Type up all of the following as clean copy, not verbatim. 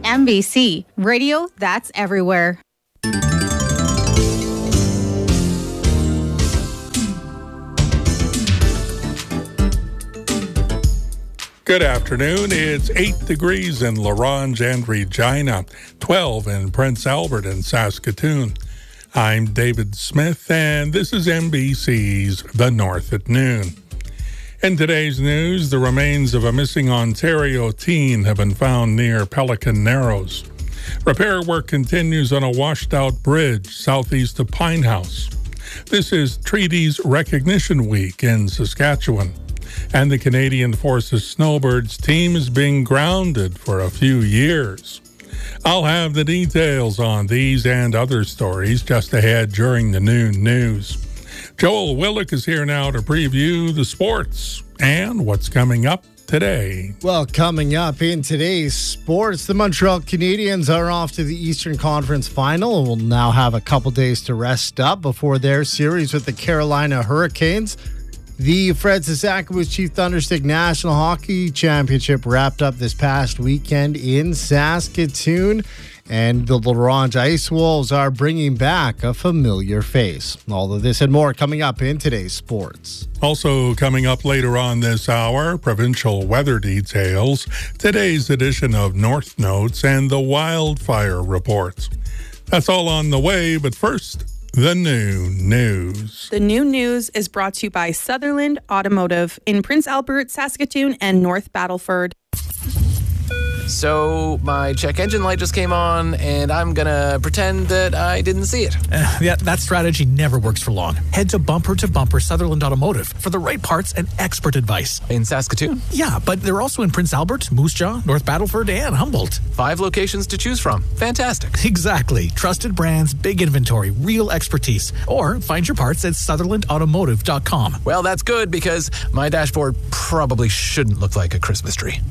MBC, radio that's everywhere. Good afternoon. It's 8 degrees in La Ronge and Regina, 12 in Prince Albert and Saskatoon. I'm David Smith, and this is MBC's The North at Noon. In today's news, the remains of a missing Ontario teen have been found near Pelican Narrows. Repair work continues on a washed-out bridge southeast of Pine House. This is Treaties Recognition Week in Saskatchewan. And the Canadian Forces Snowbirds team is being grounded for a few years. I'll have the details on these and other stories just ahead during the noon news. Joel Willick is here now to preview the sports and what's coming up today. Well, coming up in today's sports, the Montreal Canadiens are off to the Eastern Conference Final and will now have a couple days to rest up before their series with the Carolina Hurricanes. The Fred Saskatchewan Chief Thunderstick National Hockey Championship wrapped up this past weekend in Saskatoon, and the La Ronge Ice Wolves are bringing back a familiar face. All of this and more coming up in today's sports. Also coming up later on this hour, provincial weather details, today's edition of North Notes, and the wildfire reports. That's all on the way, but first, the noon news. The noon news is brought to you by Sutherland Automotive in Prince Albert, Saskatoon, and North Battleford. So my check engine light just came on, and I'm gonna pretend that I didn't see it. Yeah, that strategy never works for long. Head to Bumper Sutherland Automotive for the right parts and expert advice. In Saskatoon? Yeah, but they're also in Prince Albert, Moose Jaw, North Battleford, and Humboldt. 5 locations to choose from. Fantastic. Exactly. Trusted brands, big inventory, real expertise. Or find your parts at SutherlandAutomotive.com. Well, that's good because my dashboard probably shouldn't look like a Christmas tree.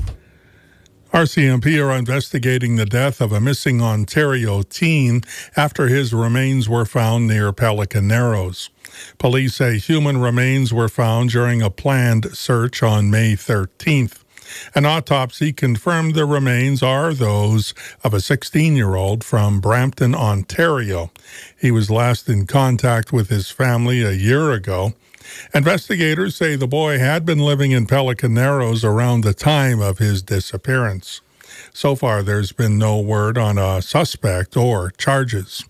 RCMP are investigating the death of a missing Ontario teen after his remains were found near Pelican Narrows. Police say human remains were found during a planned search on May 13th. An autopsy confirmed the remains are those of a 16-year-old from Brampton, Ontario. He was last in contact with his family a year ago. Investigators say the boy had been living in Pelican Narrows around the time of his disappearance. So far, there's been no word on a suspect or charges.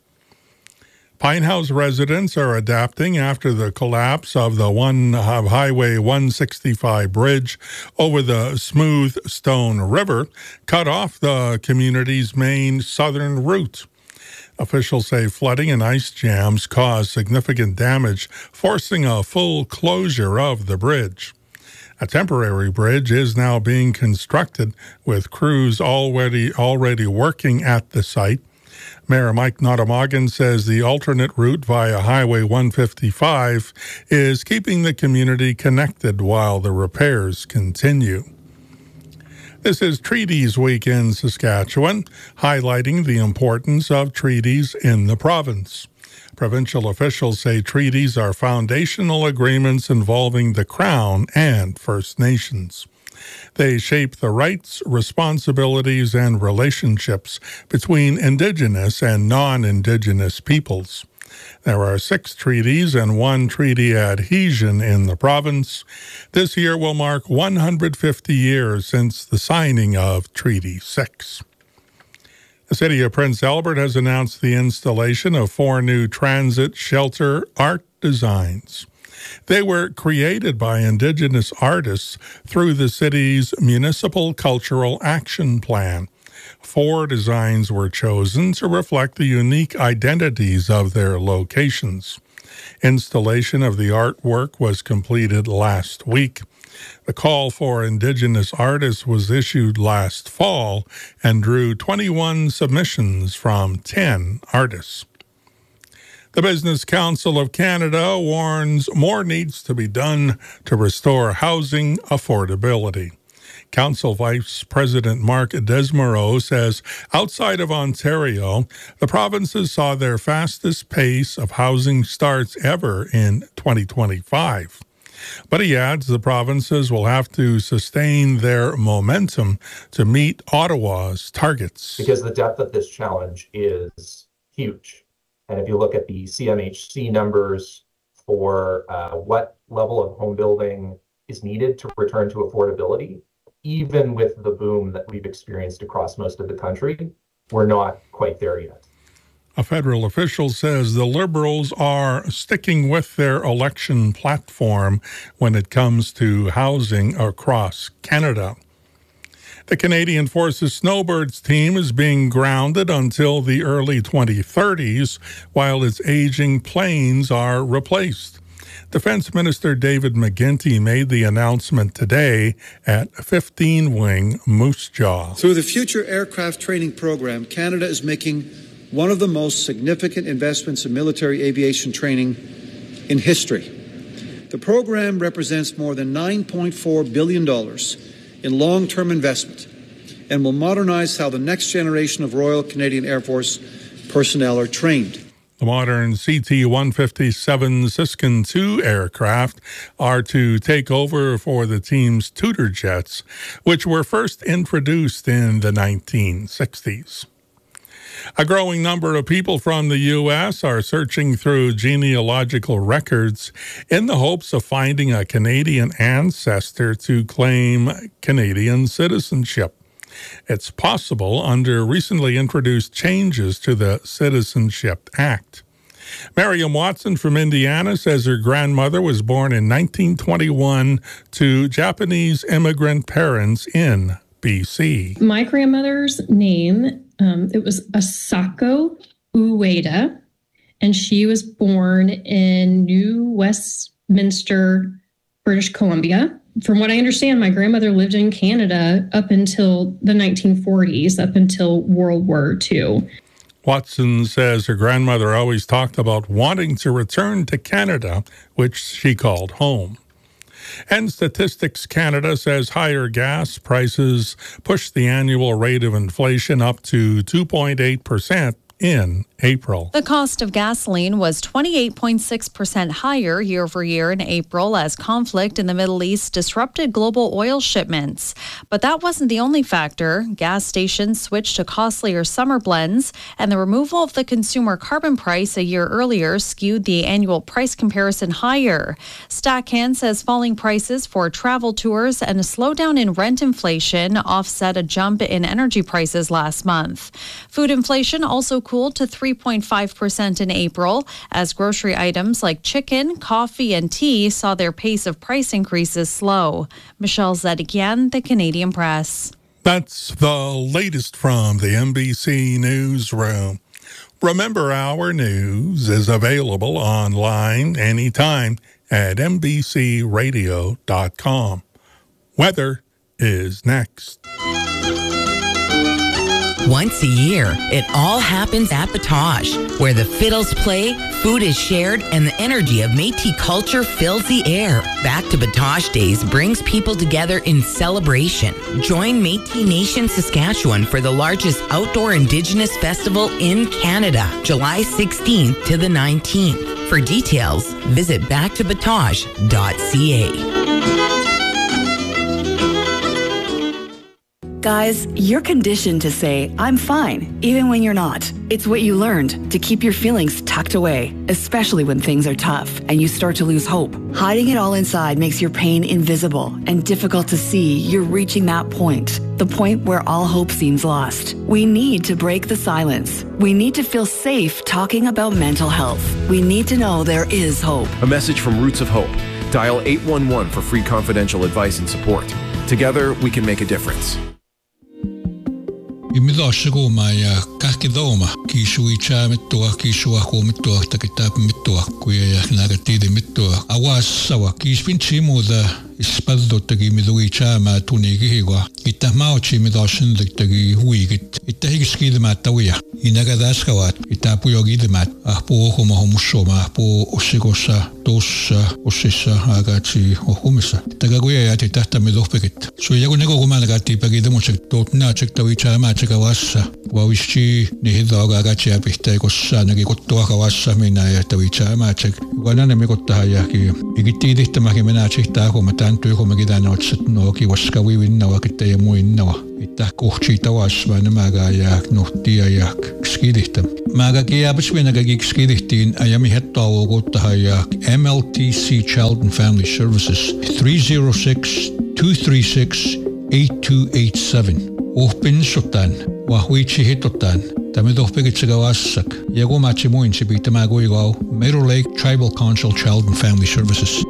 Pine House residents are adapting after the collapse of the Highway 165 bridge over the Smooth Stone River cut off the community's main southern route. Officials say flooding and ice jams caused significant damage, forcing a full closure of the bridge. A temporary bridge is now being constructed, with crews already working at the site. Mayor Mike Nottamagan says the alternate route via Highway 155 is keeping the community connected while the repairs continue. This is Treaties Week in Saskatchewan, highlighting the importance of treaties in the province. Provincial officials say treaties are foundational agreements involving the Crown and First Nations. They shape the rights, responsibilities, and relationships between Indigenous and non-Indigenous peoples. There are 6 treaties and 1 treaty adhesion in the province. This year will mark 150 years since the signing of Treaty 6. The city of Prince Albert has announced the installation of 4 new transit shelter art designs. They were created by Indigenous artists through the city's Municipal Cultural Action Plan. 4 designs were chosen to reflect the unique identities of their locations. Installation of the artwork was completed last week. The call for Indigenous artists was issued last fall and drew 21 submissions from 10 artists. The Business Council of Canada warns more needs to be done to restore housing affordability. Council Vice President Mark Desmarais says outside of Ontario, the provinces saw their fastest pace of housing starts ever in 2025. But he adds the provinces will have to sustain their momentum to meet Ottawa's targets. Because the depth of this challenge is huge. And if you look at the CMHC numbers for what level of home building is needed to return to affordability, even with the boom that we've experienced across most of the country, we're not quite there yet. A federal official says the Liberals are sticking with their election platform when it comes to housing across Canada. The Canadian Forces Snowbirds team is being grounded until the early 2030s while its aging planes are replaced. Defense Minister David McGuinty made the announcement today at 15-wing Moose Jaw. Through the Future Aircraft Training Program, Canada is making one of the most significant investments in military aviation training in history. The program represents more than $9.4 billion in long-term investment and will modernize how the next generation of Royal Canadian Air Force personnel are trained. The modern CT-157 Siskin II aircraft are to take over for the team's Tudor jets, which were first introduced in the 1960s. A growing number of people from the U.S. are searching through genealogical records in the hopes of finding a Canadian ancestor to claim Canadian citizenship. It's possible under recently introduced changes to the Citizenship Act. Miriam Watson from Indiana says her grandmother was born in 1921 to Japanese immigrant parents in BC. My grandmother's name, it was Asako Ueda, and she was born in New Westminster, British Columbia. From what I understand, my grandmother lived in Canada up until the 1940s, up until World War II. Watson says her grandmother always talked about wanting to return to Canada, which she called home. And Statistics Canada says higher gas prices pushed the annual rate of inflation up to 2.8% in April. The cost of gasoline was 28.6% higher year over year in April as conflict in the Middle East disrupted global oil shipments. But that wasn't the only factor. Gas stations switched to costlier summer blends, and the removal of the consumer carbon price a year earlier skewed the annual price comparison higher. Stackhand says falling prices for travel tours and a slowdown in rent inflation offset a jump in energy prices last month. Food inflation also cooled to 3.5% in April as grocery items like chicken, coffee, and tea saw their pace of price increases slow. Michelle Zedekian, The Canadian Press. That's the latest from the NBC Newsroom. Remember, our news is available online anytime at NBCRadio.com. Weather is next. Once a year, it all happens at Batoche, where the fiddles play, food is shared, and the energy of Métis culture fills the air. Back to Batoche Days brings people together in celebration. Join Métis Nation Saskatchewan for the largest outdoor Indigenous festival in Canada, July 16th to the 19th. For details, visit backtobatoche.ca. Guys, you're conditioned to say, I'm fine, even when you're not. It's what you learned to keep your feelings tucked away, especially when things are tough and you start to lose hope. Hiding it all inside makes your pain invisible and difficult to see you're reaching that point, the point where all hope seems lost. We need to break the silence. We need to feel safe talking about mental health. We need to know there is hope. A message from Roots of Hope. Dial 811 for free confidential advice and support. Together, we can make a difference. Imidoshigo maya kakidoma kishuicha mittua kishua ko mittua takitap mittua kuya nagatide mittua awas sawa kispinchimo da ispaldo tagi miduicha ma tunigihwa itamauchi midoshin tagi huigit itahiskid matawia inagadaskawat itapuyogi mat apo homo homusoma apo osigosa tuossa ussissa aikaatsi ohumissa. Tätä kuja jäti tähtämme tohpekit. Sui joku neko kumalakatti päki temusek tuot naatsek tavitsaa määtsekä vassa. Vavissi niihin aikaatsi jäpihtää kossa näki kottua vassa minä ja tavitsaa määtsek. Joka näin mikottaa jäki. Ikittiin tihtämäkin minä tsihtaa kun mä tämän työhommekin tänne otsat noki vaska viivinnawa kittä ja muinnawa. Ittä kohti tavassa vaan nämäkään jää nuhtia ja skidihtä. Mäkäkin jääpäs venäkäkin skidihtiin ajami hettauo kottahan ja MLTC Child and Family Services 306-236-8287. Ohpin sotan, vahviitsi hitotan. Tämä tohpekit sekä vassak. Ja kun matsi muinsi pitämään kuikau Meadow Lake Tribal Council Child and Family Services.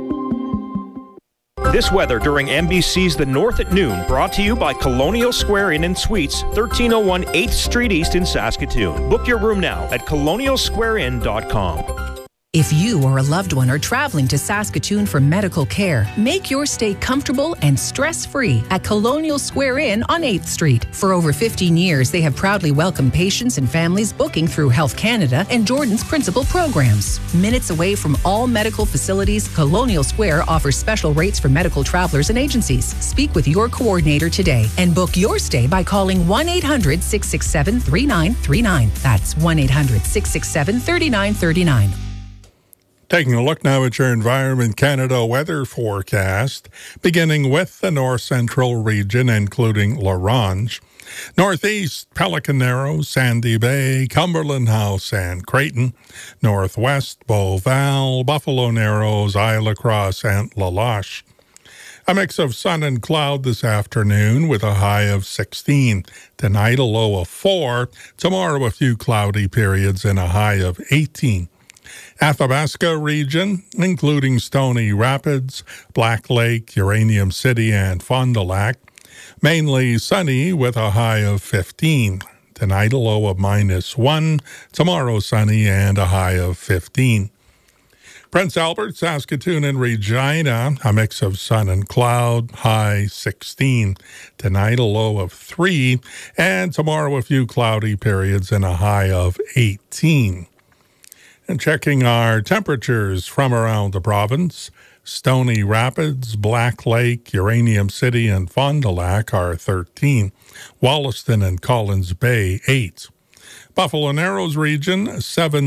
This weather during NBC's The North at Noon, brought to you by Colonial Square Inn and Suites, 1301 8th Street East in Saskatoon. Book your room now at colonialsquareinn.com. If you or a loved one are traveling to Saskatoon for medical care, make your stay comfortable and stress-free at Colonial Square Inn on 8th Street. For over 15 years, they have proudly welcomed patients and families booking through Health Canada and Jordan's principal programs. Minutes away from all medical facilities, Colonial Square offers special rates for medical travelers and agencies. Speak with your coordinator today and book your stay by calling 1-800-667-3939. That's 1-800-667-3939. Taking a look now at your Environment Canada weather forecast, beginning with the north central region, including La Ronge, northeast Pelican Narrows, Sandy Bay, Cumberland House, and Creighton, northwest Beauval, Buffalo Narrows, Isle Cross, and La Loche. A mix of sun and cloud this afternoon with a high of 16. Tonight a low of 4. Tomorrow a few cloudy periods and a high of 18. Athabasca region, including Stony Rapids, Black Lake, Uranium City, and Fond du Lac, mainly sunny with a high of 15. Tonight a low of -1. Tomorrow sunny and a high of 15. Prince Albert, Saskatoon, and Regina, a mix of sun and cloud, high 16. Tonight a low of 3, and tomorrow a few cloudy periods and a high of 18. And checking our temperatures from around the province, Stony Rapids, Black Lake, Uranium City, and Fond du Lac are 13. Wollaston and Collins Bay, 8. Buffalo Narrows region,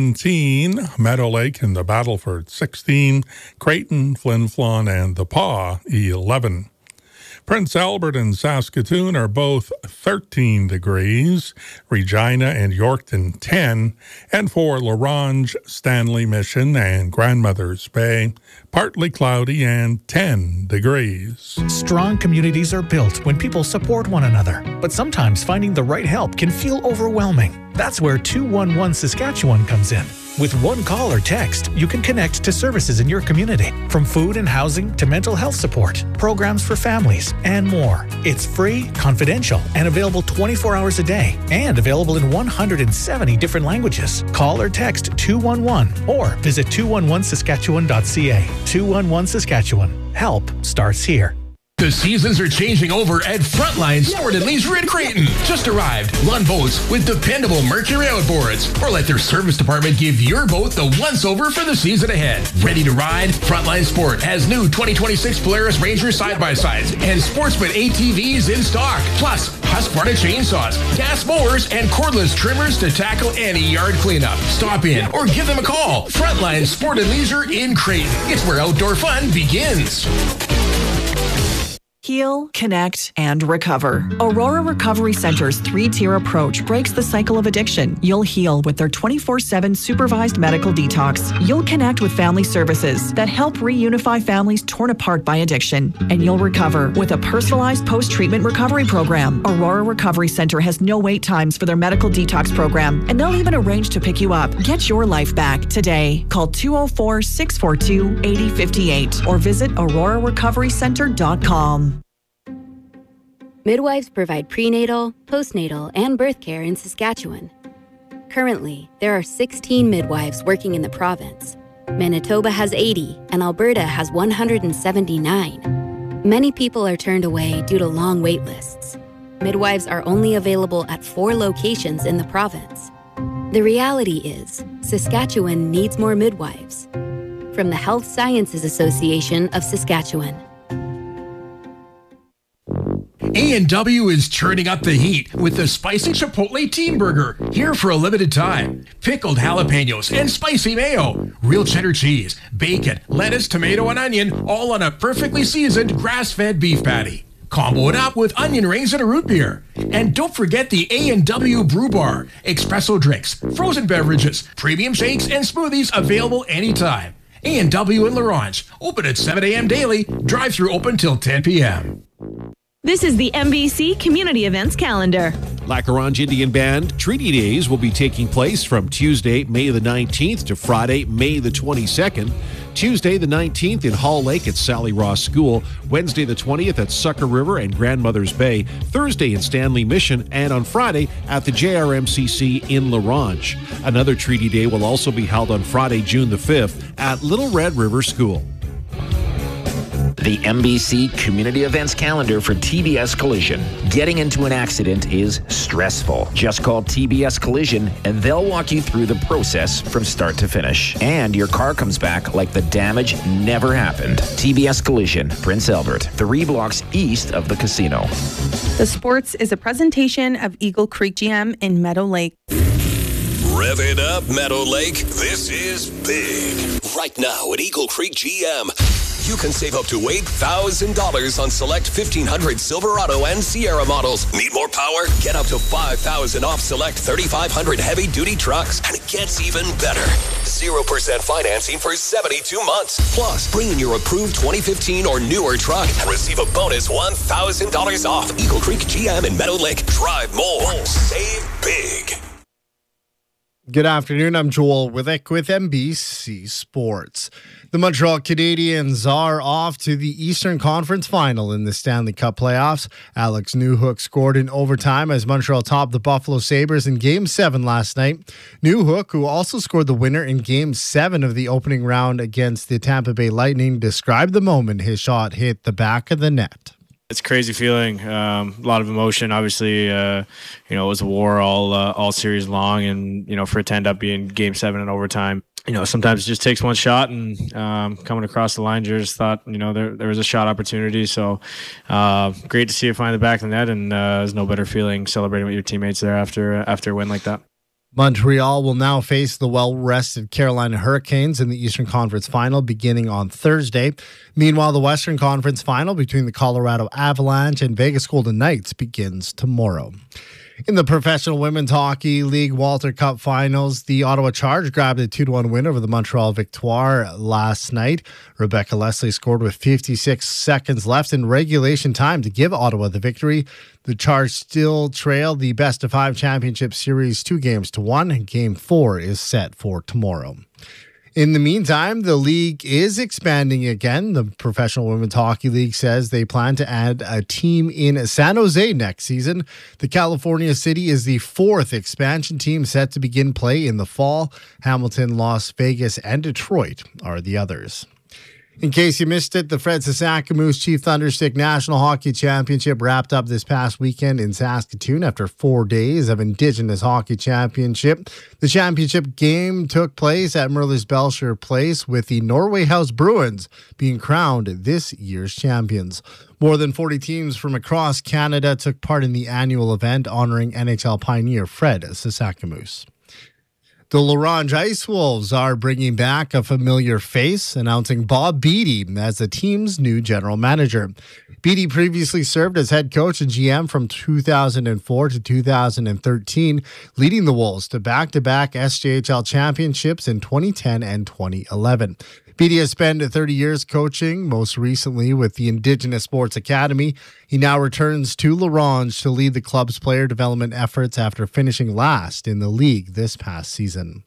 17. Meadow Lake and the Battleford, 16. Creighton, Flin Flon, and the Pas, 11. Prince Albert and Saskatoon are both 13 degrees, Regina and Yorkton 10, and for La Ronge, Stanley Mission, and Grandmother's Bay, partly cloudy and 10 degrees. Strong communities are built when people support one another, but sometimes finding the right help can feel overwhelming. That's where 211 Saskatchewan comes in. With one call or text, you can connect to services in your community, from food and housing to mental health support, programs for families, and more. It's free, confidential, and available 24 hours a day, and available in 170 different languages. Call or text 211 or visit 211saskatchewan.ca. 211 Saskatchewan. Help starts here. The seasons are changing over at Frontline Sport and Leisure in Creighton. Just arrived. Run boats with dependable Mercury outboards, or let their service department give your boat the once-over for the season ahead. Ready to ride? Frontline Sport has new 2026 Polaris Ranger side-by-sides and Sportsman ATVs in stock. Plus, Husqvarna chainsaws, gas mowers, and cordless trimmers to tackle any yard cleanup. Stop in or give them a call. Frontline Sport and Leisure in Creighton. It's where outdoor fun begins. Heal, connect, and recover. Aurora Recovery Center's 3-tier approach breaks the cycle of addiction. You'll heal with their 24/7 supervised medical detox. You'll connect with family services that help reunify families torn apart by addiction. And you'll recover with a personalized post-treatment recovery program. Aurora Recovery Center has no wait times for their medical detox program, and they'll even arrange to pick you up. Get your life back today. Call 204-642-8058 or visit aurorarecoverycenter.com. Midwives provide prenatal, postnatal, and birth care in Saskatchewan. Currently, there are 16 midwives working in the province. Manitoba has 80, and Alberta has 179. Many people are turned away due to long wait lists. Midwives are only available at 4 locations in the province. The reality is, Saskatchewan needs more midwives. from the Health Sciences Association of Saskatchewan. A&W is turning up the heat with the Spicy Chipotle Teen Burger, here for a limited time. Pickled jalapenos and spicy mayo, real cheddar cheese, bacon, lettuce, tomato, and onion, all on a perfectly seasoned grass-fed beef patty. Combo it up with onion rings and a root beer. And don't forget the A&W Brew Bar, espresso drinks, frozen beverages, premium shakes, and smoothies available anytime. A&W in Laurent, open at 7 a.m. daily, drive-through open till 10 p.m. This is the MBC Community Events Calendar. Lac Orange Indian Band Treaty Days will be taking place from Tuesday, May the 19th to Friday, May the 22nd. Tuesday the 19th in Hall Lake at Sally Ross School. Wednesday the 20th at Sucker River and Grandmother's Bay. Thursday in Stanley Mission. And on Friday at the JRMCC in Laurent. Another Treaty Day will also be held on Friday, June the 5th at Little Red River School. The MBC Community Events Calendar for TBS Collision. Getting into an accident is stressful. Just call TBS Collision and they'll walk you through the process from start to finish. And your car comes back like the damage never happened. TBS Collision, Prince Albert, 3 blocks east of the casino. The Sports is a presentation of Eagle Creek GM in Meadow Lake. Rev it up, Meadow Lake. This is big. Right now at Eagle Creek GM, you can save up to $8,000 on select 1500 Silverado and Sierra models. Need more power? Get up to $5,000 off select 3500 heavy-duty trucks. And it gets even better. 0% financing for 72 months. Plus, bring in your approved 2015 or newer truck and receive a bonus $1,000 off. Eagle Creek GM in Meadow Lake. Drive more. Save big. Good afternoon. I'm Joel Withick with MBC Sports. The Montreal Canadiens are off to the Eastern Conference Final in the Stanley Cup playoffs. Alex Newhook scored in overtime as Montreal topped the Buffalo Sabres in Game 7 last night. Newhook, who also scored the winner in Game 7 of the opening round against the Tampa Bay Lightning, described the moment his shot hit the back of the net. It's a crazy feeling, a lot of emotion. Obviously, it was a war all series long, and for it to end up being Game 7 in overtime, sometimes it just takes one shot, and coming across the line, just thought, there was a shot opportunity. So great to see it find the back of the net, and there's no better feeling celebrating with your teammates there after a win like that. Montreal will now face the well-rested Carolina Hurricanes in the Eastern Conference Final beginning on Thursday. Meanwhile, the Western Conference Final between the Colorado Avalanche and Vegas Golden Knights begins tomorrow. In the Professional Women's Hockey League Walter Cup Finals, the Ottawa Charge grabbed a 2-1 win over the Montreal Victoire last night. Rebecca Leslie scored with 56 seconds left in regulation time to give Ottawa the victory. The Charge still trail the best-of-5 championship series 2-1. Game 4 is set for tomorrow. In the meantime, the league is expanding again. The Professional Women's Hockey League says they plan to add a team in San Jose next season. The California City is the 4th expansion team set to begin play in the fall. Hamilton, Las Vegas, and Detroit are the others. In case you missed it, the Fred Saskatchewan Chief Thunderstick National Hockey Championship wrapped up this past weekend in Saskatoon after 4 days of Indigenous Hockey Championship. The championship game took place at Merlis Belcher Place, with the Norway House Bruins being crowned this year's champions. More than 40 teams from across Canada took part in the annual event honoring NHL pioneer Fred Saskatchewan. The Laurent Ice Wolves are bringing back a familiar face, announcing Bob Beattie as the team's new general manager. Beattie previously served as head coach and GM from 2004 to 2013, leading the Wolves to back-to-back SJHL championships in 2010 and 2011. Beattie has spent 30 years coaching, most recently with the Indigenous Sports Academy. He now returns to Laurent to lead the club's player development efforts after finishing last in the league this past season.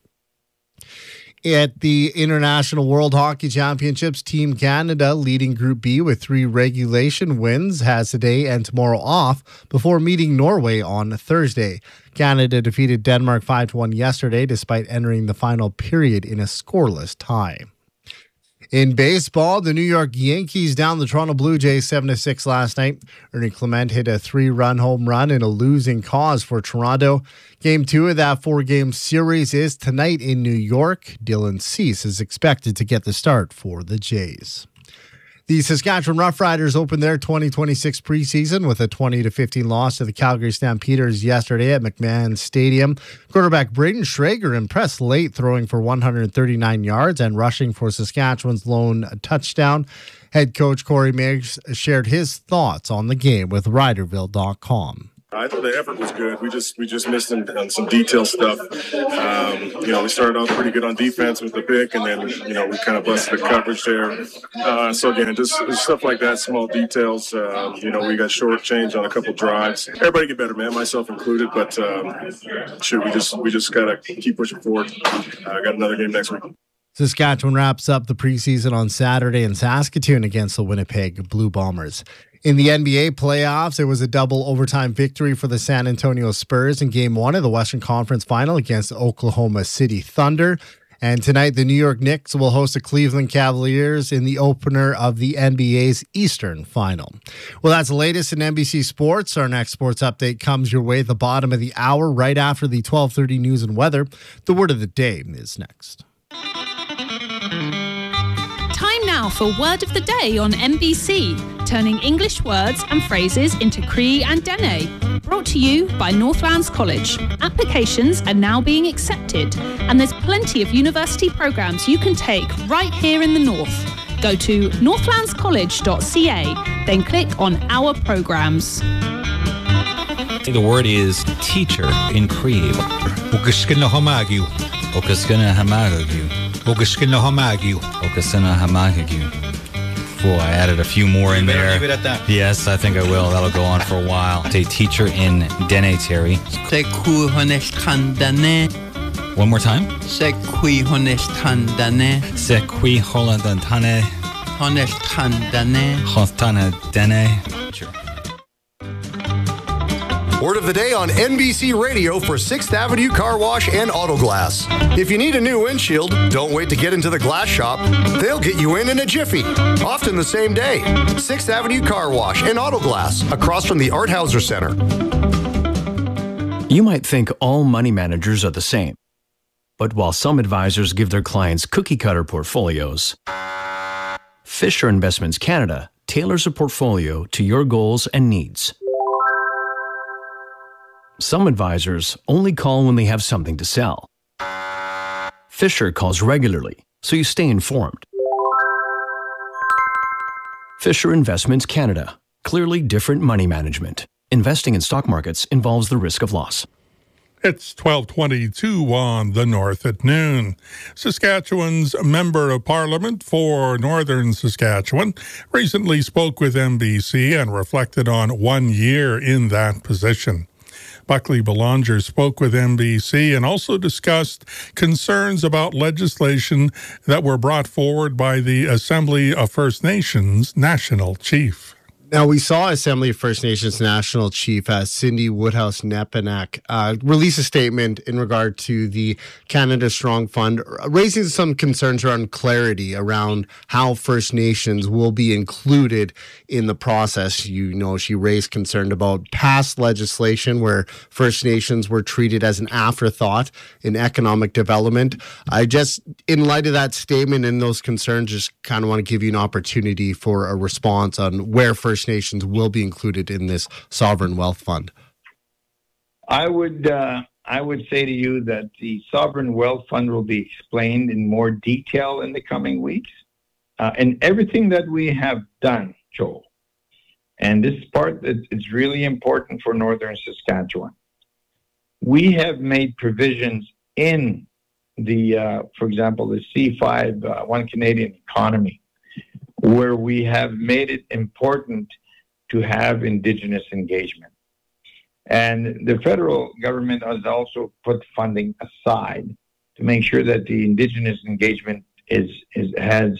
At the International World Hockey Championships, Team Canada, leading Group B with 3 regulation wins, has today and tomorrow off before meeting Norway on Thursday. Canada defeated Denmark 5-1 yesterday, despite entering the final period in a scoreless tie. In baseball, the New York Yankees down the Toronto Blue Jays 7-6 last night. Ernie Clement hit a 3-run home run in a losing cause for Toronto. Game 2 of that 4-game series is tonight in New York. Dylan Cease is expected to get the start for the Jays. The Saskatchewan Roughriders opened their 2026 preseason with a 20-15 loss to the Calgary Stampeders yesterday at McMahon Stadium. Quarterback Braden Schrager impressed late, throwing for 139 yards and rushing for Saskatchewan's lone touchdown. Head coach Corey Meigs shared his thoughts on the game with Riderville.com. I thought the effort was good. We just missed on some detail stuff. We started off pretty good on defense with the pick, and then, we kind of busted the coverage there. So again, just stuff like that, small details. We got shortchanged on a couple drives. Everybody get better, man, myself included. But we just gotta keep pushing forward. Got another game next week. Saskatchewan wraps up the preseason on Saturday in Saskatoon against the Winnipeg Blue Bombers. In the NBA playoffs, it was a double overtime victory for the San Antonio Spurs in Game 1 of the Western Conference Final against Oklahoma City Thunder. And tonight, the New York Knicks will host the Cleveland Cavaliers in the opener of the NBA's Eastern Final. Well, that's the latest in NBC Sports. Our next sports update comes your way at the bottom of the hour, right after the 12:30 news and weather. The word of the day is next. Time now for Word of the Day on NBC, turning English words and phrases into Cree and Dene. Brought to you by Northlands College. Applications are now being accepted, and there's plenty of university programs you can take right here in the North. Go to northlandscollege.ca, then click on Our Programs. The word is teacher in Cree. Boy, I added a few more in there. Leave it at that. Yes, I think I will. That'll go on for a while. A teacher in Dene, Terry. One more time. Word of the day on NBC Radio for 6th Avenue Car Wash and Auto Glass. If you need a new windshield, don't wait to get into the glass shop. They'll get you in a jiffy, often the same day. 6th Avenue Car Wash and Auto Glass, across from the Art Hauser Center. You might think all money managers are the same. But while some advisors give their clients cookie-cutter portfolios, Fisher Investments Canada tailors a portfolio to your goals and needs. Some advisors only call when they have something to sell. Fisher calls regularly, so you stay informed. Fisher Investments Canada. Clearly different money management. Investing in stock markets involves the risk of loss. It's 12:22 on the North at noon. Saskatchewan's Member of Parliament for Northern Saskatchewan recently spoke with NBC and reflected on 1 year in that position. Buckley Belanger spoke with NBC and also discussed concerns about legislation that were brought forward by the Assembly of First Nations National Chief. Now, we saw Assembly of First Nations National Chief Cindy Woodhouse-Nepinak release a statement in regard to the Canada Strong Fund, raising some concerns around clarity around how First Nations will be included in the process. She raised concern about past legislation where First Nations were treated as an afterthought in economic development. In light of that statement and those concerns, just kind of want to give you an opportunity for a response on where First Nations will be included in this sovereign wealth fund. I would say to you that the sovereign wealth fund will be explained in more detail in the coming weeks, and everything that we have done, Joel. And this part is really important for Northern Saskatchewan. We have made provisions in the, for example, the C5 One Canadian economy, where we have made it important to have Indigenous engagement. And the federal government has also put funding aside to make sure that the Indigenous engagement has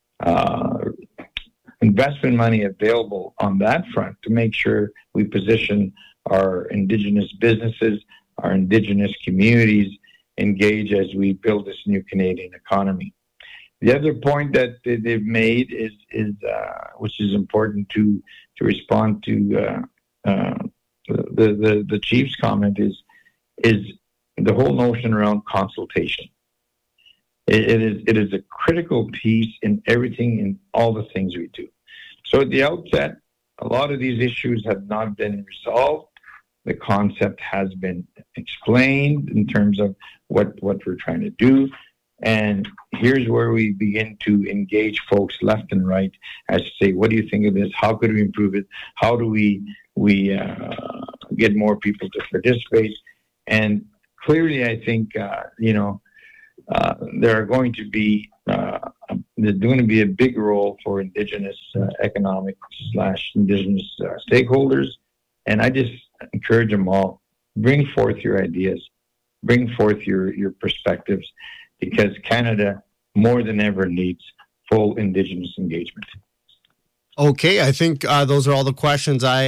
investment money available on that front to make sure we position our Indigenous businesses, our Indigenous communities engage as we build this new Canadian economy. The other point that they've made is which is important to respond to the chief's comment is the whole notion around consultation. It is a critical piece in everything, in all the things we do. So at the outset, a lot of these issues have not been resolved. The concept has been explained in terms of what we're trying to do. And here's where we begin to engage folks left and right as to say, what do you think of this? How could we improve it? How do we get more people to participate? And clearly, I think, there are going to be there's going to be a big role for Indigenous economic / Indigenous stakeholders. And I just encourage them all, bring forth your ideas, bring forth your perspectives, because Canada more than ever needs full Indigenous engagement. Okay, I think those are all the questions I